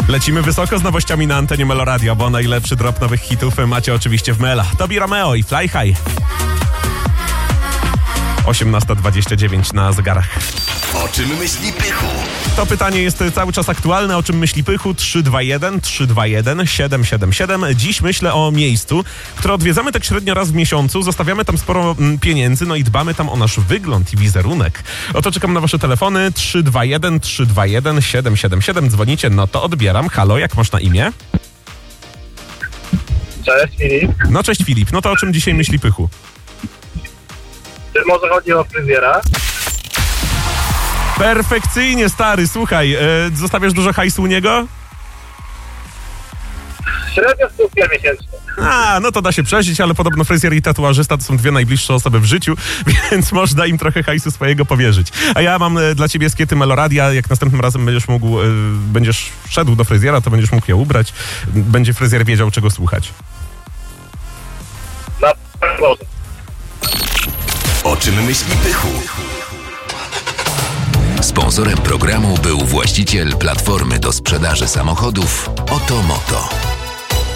Lecimy wysoko z nowościami na antenie Meloradio, bo najlepszy drop nowych hitów macie oczywiście w Mela. Tobi Romeo i Fly High. 18:29 na zegarach. O czym myśli Pychu? To pytanie jest cały czas aktualne. O czym myśli Pychu? 321 777. Dziś myślę o miejscu, które odwiedzamy tak średnio raz w miesiącu. Zostawiamy tam sporo pieniędzy, no i dbamy tam o nasz wygląd i wizerunek. Oto czekam na wasze telefony. 321 777. Dzwonicie, no to odbieram. Halo, jak masz na imię? Cześć, Filip. No cześć Filip. No to o czym dzisiaj myśli Pychu? Czy może chodzi o fryzjera? Perfekcyjnie, stary. Słuchaj, zostawiasz dużo hajsu u niego? Średnio stówkę miesięcznie. No to da się przeżyć, ale podobno fryzjer i tatuażysta to są dwie najbliższe osoby w życiu, więc można im trochę hajsu swojego powierzyć. A ja mam dla ciebie skiety Meloradia. Jak następnym razem będziesz szedł do fryzjera, to będziesz mógł je ubrać. Będzie fryzjer wiedział, czego słuchać. Na pewno. O czym myśli Pychu? Sponsorem programu był właściciel platformy do sprzedaży samochodów Oto Moto.